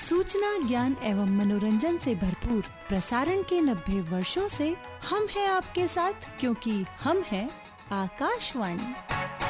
सूचना, ज्ञान एवं मनोरंजन से भरपूर प्रसारण के 90 वर्षों से हम हैं आपके साथ, क्योंकि हम हैं आकाशवाणी।